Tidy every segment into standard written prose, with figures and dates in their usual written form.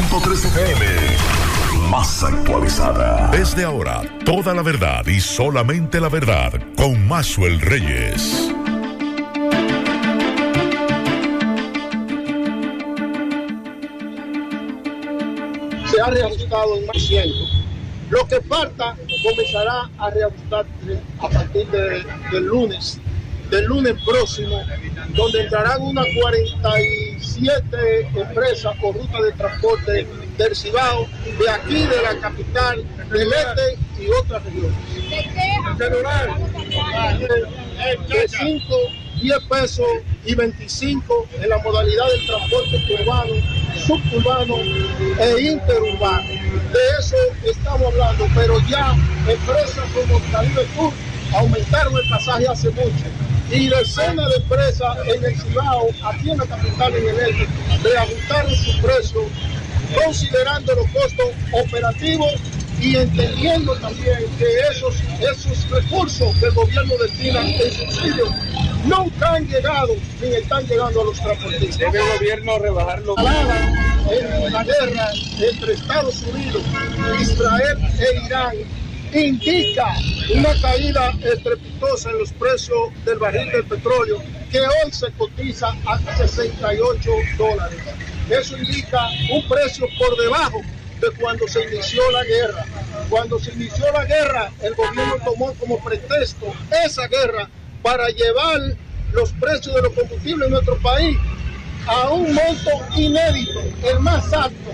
100.3 FM. Más actualizada. Desde ahora, toda la verdad y solamente la verdad con Maxwell Reyes. Se ha reajustado en más ciento. Lo que falta comenzará a reajustarse a partir del lunes próximo, donde entrarán unas 47 empresas o rutas de transporte del Cibao, de aquí, de la capital, del este y otras regiones. De 5, 10 pesos y 25 en la modalidad del transporte urbano, suburbano e interurbano. De eso estamos hablando, pero ya empresas como Caribe Tour aumentaron el pasaje hace mucho. Y decenas de empresas en el Cibao, aquí en la capital y en el este, reajustaron su precio, considerando los costos operativos y entendiendo también que esos recursos que el gobierno destina en subsidios nunca han llegado ni están llegando a los transportistas. ¿Debe el gobierno rebajarlo? En la guerra entre Estados Unidos, Israel e Irán indica una caída estrepitosa en los precios del barril del petróleo, que hoy se cotiza a $68. Eso indica un precio por debajo de cuando se inició la guerra. Cuando se inició la guerra, el gobierno tomó como pretexto esa guerra para llevar los precios de los combustibles en nuestro país a un monto inédito, el más alto,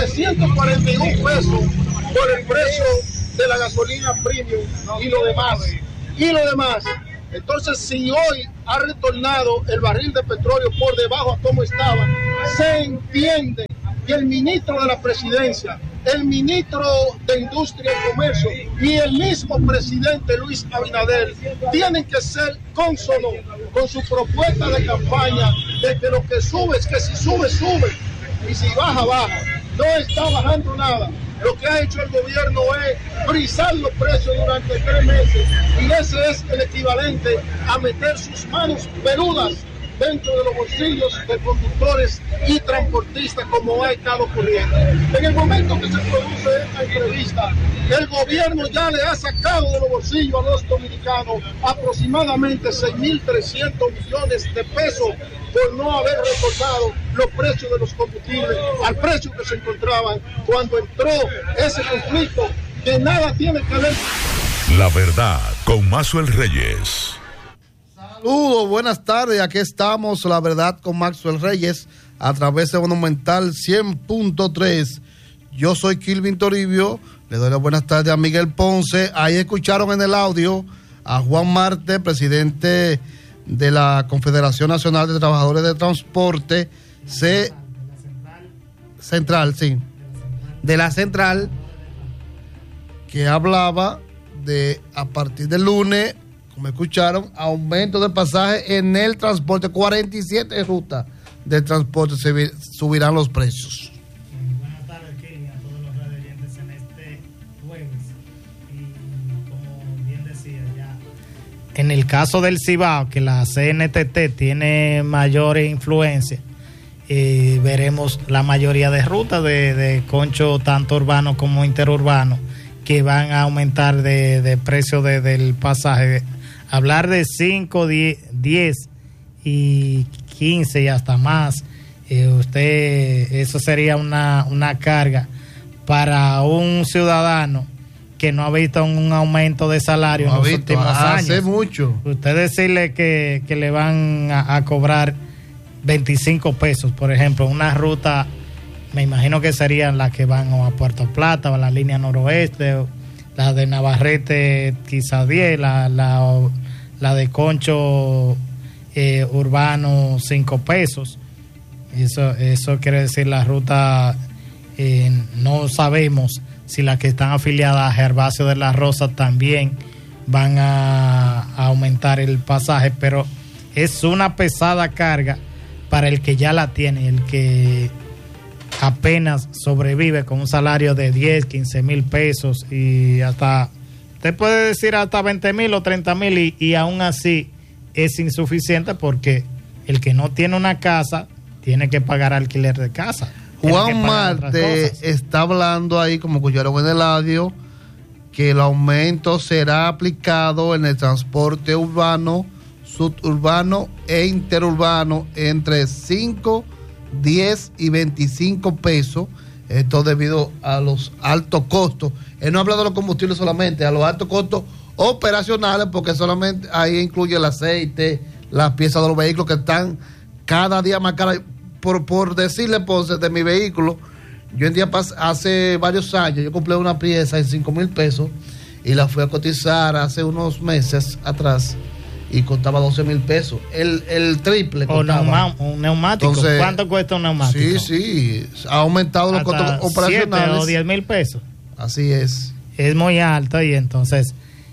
341 pesos por el precio de la gasolina premium y lo demás. Entonces, si hoy ha retornado el barril de petróleo por debajo a como estaba, se entiende que el ministro de la Presidencia, el ministro de Industria y Comercio y el mismo presidente Luis Abinader tienen que ser cónsonos con su propuesta de campaña de que lo que sube es que si sube, sube y si baja, baja. No está bajando nada. Lo que ha hecho el gobierno es frizar los precios durante 3 meses y ese es el equivalente a meter sus manos peludas dentro de los bolsillos de conductores y transportistas, como ha estado ocurriendo. En el momento que se produce esta entrevista, el gobierno ya le ha sacado de los bolsillos a los dominicanos aproximadamente 6.300 millones de pesos por no haber recortado los precios de los combustibles al precio que se encontraban cuando entró ese conflicto que nada tiene que ver. La verdad con Maxwell Reyes. Saludos, buenas tardes, aquí estamos, La Verdad con Maxwell Reyes, a través de Monumental 100.3. Yo soy Kilvin Toribio, le doy las buenas tardes a Miguel Ponce. Ahí escucharon en el audio a Juan Marte, presidente de la Confederación Nacional de Trabajadores de Transporte, de la central, que hablaba de, a partir del lunes, como escucharon, aumento de pasaje en el transporte, 47 rutas de transporte subirán los precios. Buenas tardes, Kevin, a todos los radioyentes en este jueves. Y como bien decía ya, en el caso del Cibao, que la CNTT tiene mayor influencia, veremos la mayoría de rutas de concho, tanto urbano como interurbano, que van a aumentar de precio del pasaje. Hablar de 5, 10 y 15 y hasta más, eso sería una carga para un ciudadano que no ha visto un aumento de salario en los últimos años. Hace mucho. Usted decirle que le van a cobrar 25 pesos, por ejemplo, una ruta, me imagino que serían las que van a Puerto Plata o a la línea noroeste, la de Navarrete quizás 10, la de Concho urbano 5 pesos. Eso quiere decir la ruta, no sabemos si las que están afiliadas a Gervasio de la Rosa también van a aumentar el pasaje, pero es una pesada carga para el que ya la tiene, el que apenas sobrevive con un salario de 10, 15 mil pesos y hasta, usted puede decir hasta 20 mil o 30 mil y aún así es insuficiente porque el que no tiene una casa tiene que pagar alquiler de casa. Juan Marte está hablando ahí, como escucharon en el audio, que el aumento será aplicado en el transporte urbano, suburbano e interurbano entre 5, 10 y 25 pesos. Esto debido a los altos costos. Él no habla de los combustibles solamente, a los altos costos operacionales, porque solamente ahí incluye el aceite, las piezas de los vehículos que están cada día más caras. Por decirle, Ponce, de mi vehículo, yo en día hace varios años, yo compré una pieza en 5,000 pesos y la fui a cotizar hace unos meses atrás y costaba 12,000 pesos. El triple costaba. Un neumático. Entonces, ¿cuánto cuesta un neumático? Sí, ha aumentado los costos operacionales. 7 o 10,000 pesos. Así es. Es muy alto y entonces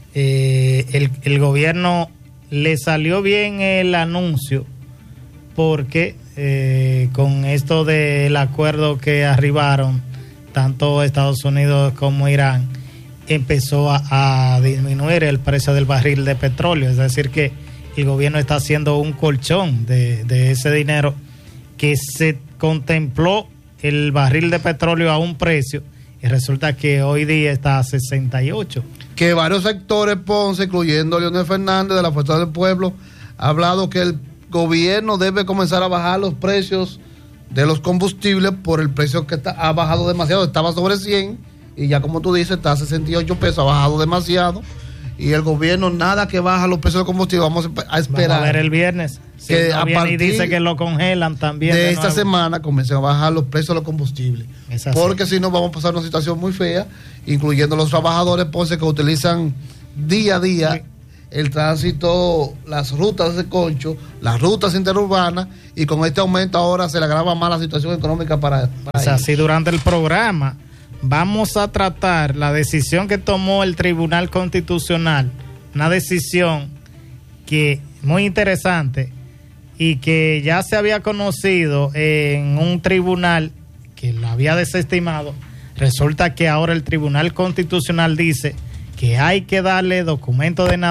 el gobierno le salió bien el anuncio porque con esto del acuerdo que arribaron tanto Estados Unidos como Irán, empezó a disminuir el precio del barril de petróleo. Es decir, que el gobierno está haciendo un colchón de ese dinero que se contempló el barril de petróleo a un precio y resulta que hoy día está a 68. Que varios sectores, Ponce, incluyendo Leonel Fernández de la Fuerza del Pueblo, ha hablado que el gobierno debe comenzar a bajar los precios de los combustibles por el precio que ha bajado demasiado. Estaba sobre 100 y ya, como tú dices, está a 68 pesos, ha bajado demasiado. Y el gobierno nada que baja los precios de combustible. Vamos a esperar. Vamos a ver el viernes. Que no a partir y dice que lo congelan también. De esta semana comiencen a bajar los precios de los combustibles. Porque si no vamos a pasar una situación muy fea, incluyendo los trabajadores, Ponce, que utilizan día a día el tránsito, las rutas de concho, las rutas interurbanas, y con este aumento ahora se le agrava más la situación económica para ellos. Si durante el programa vamos a tratar la decisión que tomó el Tribunal Constitucional, una decisión que muy interesante y que ya se había conocido en un tribunal que lo había desestimado. Resulta que ahora el Tribunal Constitucional dice que hay que darle documento de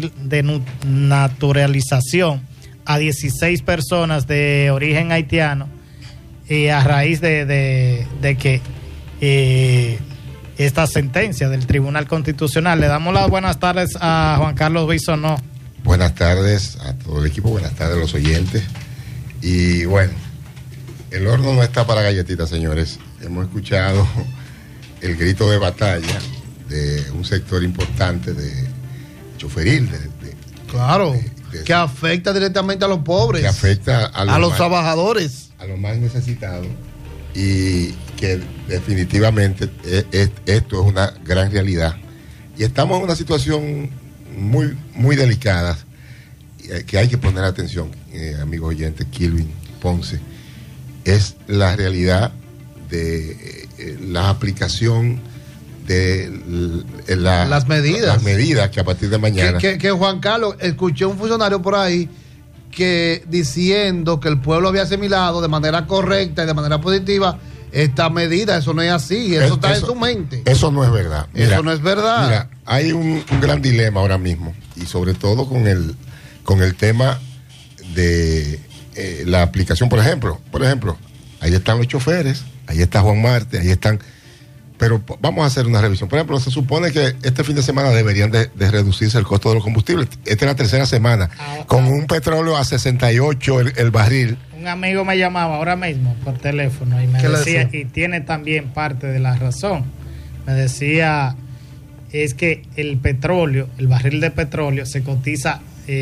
naturalización a 16 personas de origen haitiano, y a raíz de que esta sentencia del Tribunal Constitucional. Le damos las buenas tardes a Juan Carlos Bisonó. Buenas tardes a todo el equipo, buenas tardes a los oyentes. Y bueno, el horno no está para galletitas, señores. Hemos escuchado el grito de batalla de un sector importante de choferil. Que afecta directamente a los pobres. Que afecta a los trabajadores. A los más necesitados. Y que definitivamente esto es una gran realidad. Y estamos en una situación muy, muy delicada que hay que poner atención, amigos oyentes, Kilvin, Ponce. Es la realidad de la aplicación de las medidas que a partir de mañana que Juan Carlos, escuché un funcionario por ahí que diciendo que el pueblo había asimilado de manera correcta y de manera positiva esta medida. Eso no es así, eso está en su mente. Eso no es verdad. Eso no es verdad. Mira, hay un gran dilema ahora mismo, y sobre todo con el tema de la aplicación. Por ejemplo, ahí están los choferes, ahí está Juan Marte, ahí están. Pero vamos a hacer una revisión. Por ejemplo, se supone que este fin de semana deberían de reducirse el costo de los combustibles. Esta es la tercera semana. Con un petróleo a 68 el barril. Un amigo me llamaba ahora mismo por teléfono y me decía, y tiene también parte de la razón, me decía, es que el petróleo, el barril de petróleo se cotiza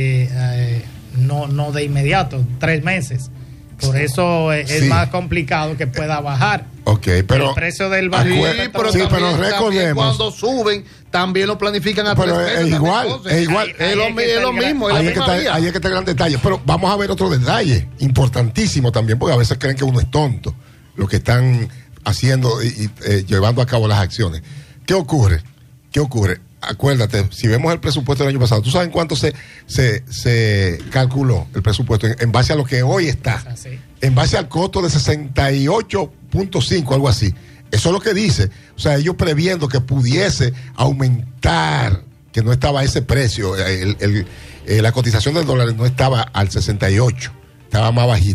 no de inmediato, 3 meses. Por eso es más complicado que pueda bajar. Ok, pero el precio del barril. Pero recordemos, cuando suben, también lo planifican a 3 meses. Es igual. Es lo mismo. Ahí es que está el gran detalle. Pero vamos a ver otro detalle importantísimo también, porque a veces creen que uno es tonto lo que están haciendo y llevando a cabo las acciones. ¿Qué ocurre? Acuérdate, si vemos el presupuesto del año pasado, ¿tú sabes cuánto se calculó el presupuesto en base a lo que hoy está? En base al costo de 68.5, algo así. Eso es lo que dice. O sea, ellos previendo que pudiese aumentar, que no estaba a ese precio, la cotización del dólar no estaba al 68, estaba más bajito.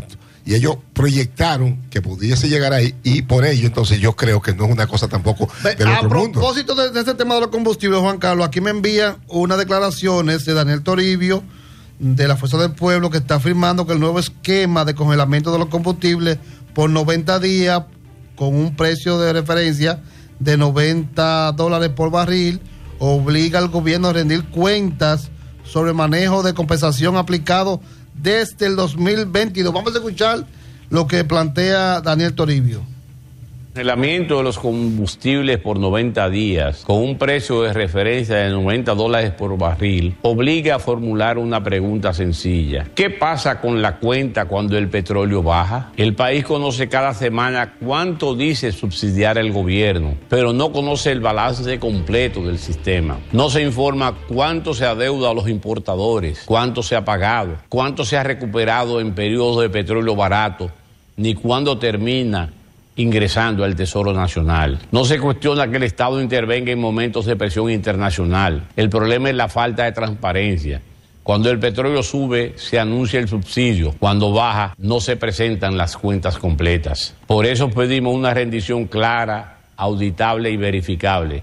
y ellos proyectaron que pudiese llegar ahí, y por ello entonces yo creo que no es una cosa tampoco del otro mundo. A propósito de este tema de los combustibles, Juan Carlos, aquí me envían unas declaraciones de Daniel Toribio de la Fuerza del Pueblo, que está afirmando que el nuevo esquema de congelamiento de los combustibles por 90 días con un precio de referencia de $90 por barril obliga al gobierno a rendir cuentas sobre el manejo de compensación aplicado desde el 2022. Vamos a escuchar lo que plantea Daniel Toribio. El congelamiento de los combustibles por 90 días con un precio de referencia de $90 por barril obliga a formular una pregunta sencilla. ¿Qué pasa con la cuenta cuando el petróleo baja? El país conoce cada semana cuánto dice subsidiar el gobierno, pero no conoce el balance completo del sistema. No se informa cuánto se adeuda a los importadores, cuánto se ha pagado, cuánto se ha recuperado en periodos de petróleo barato, ni cuándo termina ingresando al Tesoro Nacional. No se cuestiona que el Estado intervenga en momentos de presión internacional. El problema es la falta de transparencia. Cuando el petróleo sube, se anuncia el subsidio. Cuando baja, no se presentan las cuentas completas. Por eso pedimos una rendición clara, auditable y verificable.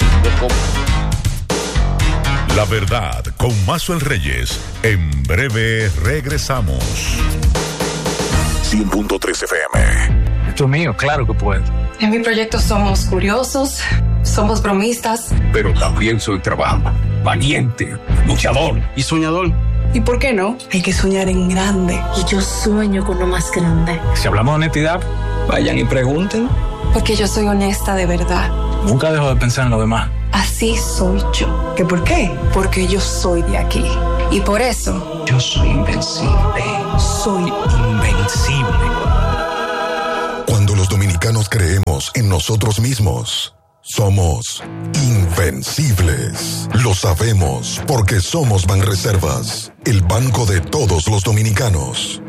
La verdad con Maxwell Reyes. En breve regresamos. 100.3 FM. Esto es mío, claro que puedo. En mi proyecto somos curiosos, somos bromistas. Pero también soy trabajador, valiente, luchador ¿Y soñador? ¿Y por qué no? Hay que soñar en grande. Y yo sueño con lo más grande. Si hablamos de honestidad, vayan y pregunten. Porque yo soy honesta de verdad. Nunca dejo de pensar en lo demás. Así soy yo. ¿Qué por qué? Porque yo soy de aquí. Y por eso... Yo soy invencible. Soy invencible. Cuando los dominicanos creemos en nosotros mismos, somos invencibles. Lo sabemos porque somos Banreservas, el banco de todos los dominicanos.